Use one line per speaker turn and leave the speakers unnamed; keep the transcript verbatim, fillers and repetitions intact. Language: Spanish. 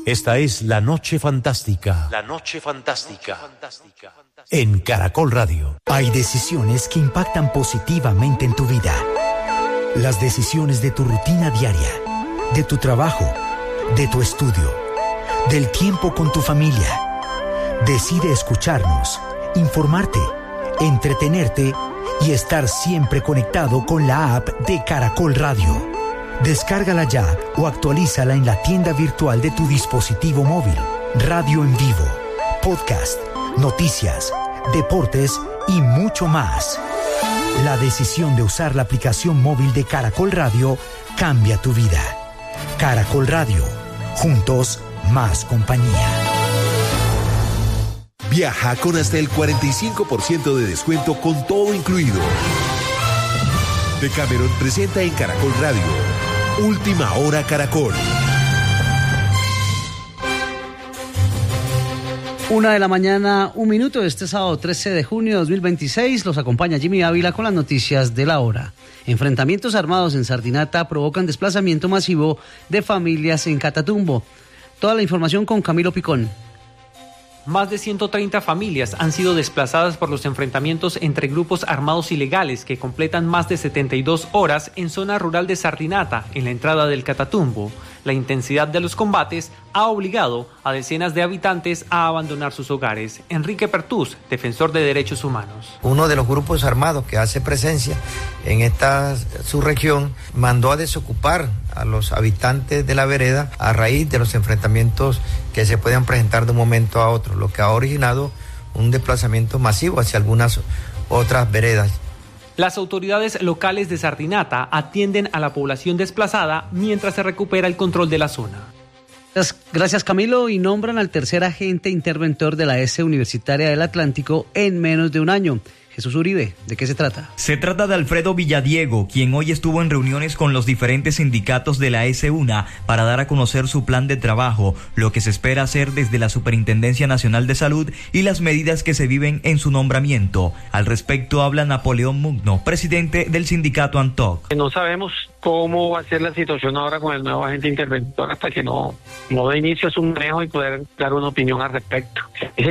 Esta es La Noche Fantástica. La Noche Fantástica. En Caracol Radio.
Hay decisiones que impactan positivamente en tu vida. Las decisiones de tu rutina diaria, de tu trabajo, de tu estudio, del tiempo con tu familia. Decide escucharnos, informarte, entretenerte y estar siempre conectado con la app de Caracol Radio. Descárgala ya o actualízala en la tienda virtual de tu dispositivo móvil. Radio en vivo, podcast, noticias, deportes y mucho más. La decisión de usar la aplicación móvil de Caracol Radio cambia tu vida. Caracol Radio, juntos más compañía.
Viaja con hasta el cuarenta y cinco por ciento de descuento con todo incluido. Decameron presenta en Caracol Radio Última Hora Caracol.
Una de la mañana, un minuto, este sábado trece de junio de dos mil veintiséis, los acompaña Jimmy Ávila con las noticias de la hora. Enfrentamientos armados en Sardinata provocan desplazamiento masivo de familias en Catatumbo. Toda la información con Camilo Picón.
Más de ciento treinta familias han sido desplazadas por los enfrentamientos entre grupos armados ilegales que completan más de setenta y dos horas en zona rural de Sardinata, en la entrada del Catatumbo. La intensidad de los combates ha obligado a decenas de habitantes a abandonar sus hogares. Enrique Pertús, defensor de derechos humanos.
Uno de los grupos armados que hace presencia en esta subregión mandó a desocupar a los habitantes de la vereda a raíz de los enfrentamientos que se pueden presentar de un momento a otro, lo que ha originado un desplazamiento masivo hacia algunas otras veredas.
Las autoridades locales de Sardinata atienden a la población desplazada mientras se recupera el control de la zona.
Gracias, Camilo, y nombran al tercer agente interventor de la S Universitaria del Atlántico en menos de un año. Jesús Uribe, ¿de qué se trata?
Se trata de Alfredo Villadiego, quien hoy estuvo en reuniones con los diferentes sindicatos de la S U N A para dar a conocer su plan de trabajo, lo que se espera hacer desde la Superintendencia Nacional de Salud y las medidas que se viven en su nombramiento. Al respecto habla Napoleón Mugno, presidente del sindicato ANTOC.
No sabemos cómo va a ser la situación ahora con el nuevo agente interventor hasta que no, no dé inicio a su manejo y poder dar una opinión al respecto. Ese